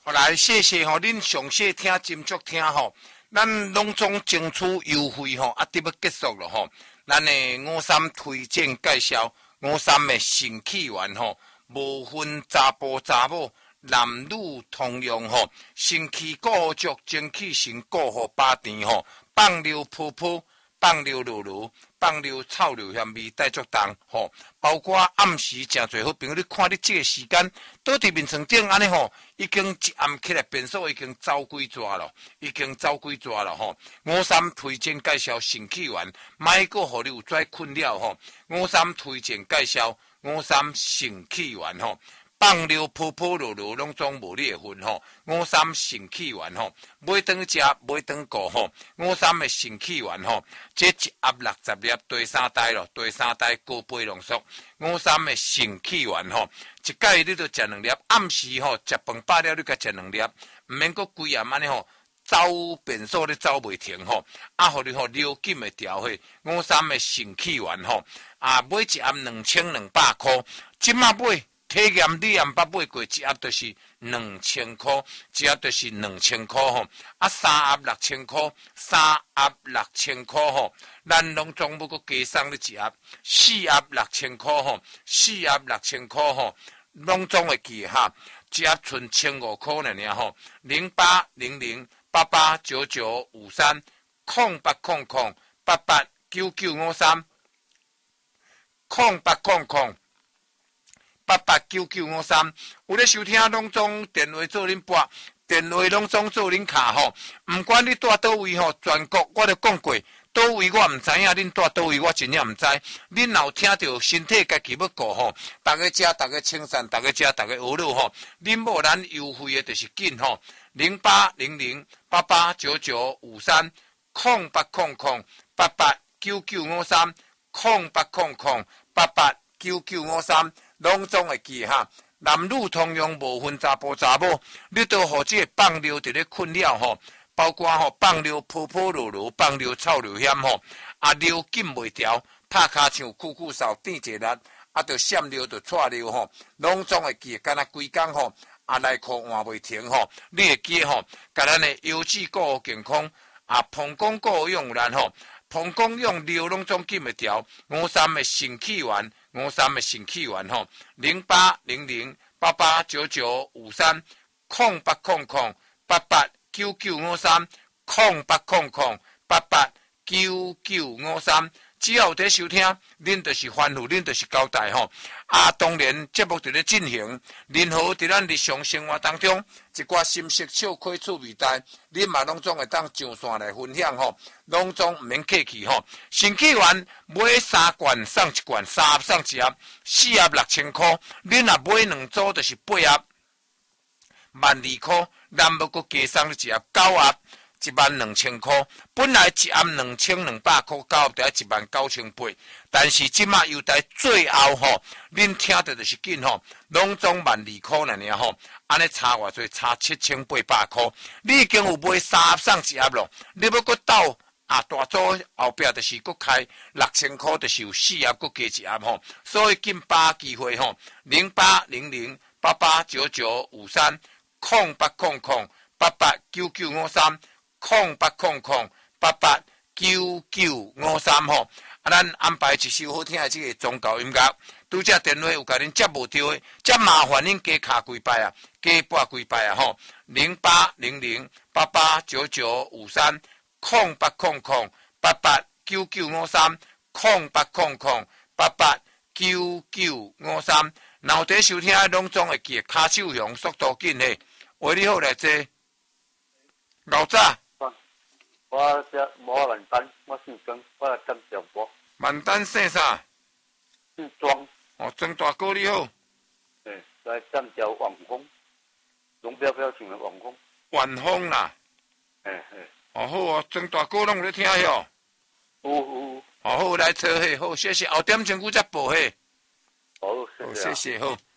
好来，谢谢吼，恁详细听、斟酌听吼。咱拢总争取优惠吼，啊，得要结束了吼。咱的53推荐介绍53的新起源吼，无分查甫查某，男女通用吼。身躯顾足，精气神顾好把甜吼，放流泡泡。放流露露，放流臭流香味带足重吼，包括暗时诚侪好朋友，你看你这个时间倒伫面床顶安尼吼，已经一暗起来变数已经走几抓了，吼。53推荐介绍新起源，莫个互你有跩困扰吼。53推荐介绍53新起源吼。放流泡泡露露拢总无你会分吼，53新起源吼，买顿食买顿过吼，53的新起源吼，这一盒60粒，第三代咯，第三代高倍浓缩，53的新起源吼，一盖你就食2粒，暗时吼食饭饱了你甲食2粒，毋免搁规暗安尼吼。走变数你走袂停吼，啊，互你吼流紧会调迄53的新起源吼，啊，买一盒2200块，即马买。体验你也捌买过一盒，就是2000块，一盒就是2000块吼。啊，3盒6000块，3盒6000块吼。咱拢总要搁加送你一盒，4盒6000块吼，4盒6000块吼，拢总会记哈。一盒剩1500块尔吼，0800889953，0800889953。889953，有咧收听拢总电话做恁拨，电话拢总做恁卡吼。毋管你住倒位吼，全国我都讲过，倒位我毋知影，恁住倒位我真正毋知。恁若有听到身体家己要顾吼，逐个食，逐个清散，逐个食，逐个学乐吼。恁无咱优惠的就是紧吼，0800889953，0800889953。拢总会记哈，男女通用，无分查甫查某，你都互这个放流伫咧困扰吼，包括吼放流泡泡露露，放流臭流险吼，啊流紧袂调，拍骹像酷酷扫电一力，啊着闪流着错流吼，拢总会记，敢若规工吼，啊内裤换袂停吼，你会记吼，甲咱的腰子顾好健康，啊膀胱顾好用咱吼，膀胱用流拢总紧会调，53的新起源。53的新起源吼，0800889953，0800889953，只要有在收听，恁就是吩咐，恁就是交代吼。啊，当然节目伫咧进行，任何伫咱日常生活当中一寡心色笑亏趣味带，恁嘛拢总会当上线来分享吼，拢总毋免客气吼。新起源买3罐送1罐，3盒送1盒，4盒6000块，恁若买2组就是8盒，12000块，咱要搁加送你1盒9盒。12000块，本来一盒2200块，到底19800，但是即马优待最后吼，恁听到就是紧吼，拢总12000块尔吼，安尼差偌济，差7800块，你已经有买3盒送1盒咯，你要搁斗啊大组后壁就是搁开6000块，就是有4盒搁加1盒吼，所以紧把握机会吼，0800889953，0800889953。0800889953吼，啊，咱安排一首好听的这个宗教音乐。拄则电话有甲恁接无到的，则麻烦恁加卡几摆啊，加拨几摆啊吼。0800889953，0800889953，然后伫收听拢总会记，骹手响，速度紧嘿。话你好来坐，老早。 我这无万丹，我姓庄，我来占小波。 万丹姓啥？ 姓庄。 哦，庄大哥你好。 来占小网红，龙标标请的网红。 晚风啦。哦好哦，庄大哥拢有咧听哟。 有。 哦好，来坐嘿，好谢谢。后点钟久才报嘿。 好，谢谢。 谢谢好。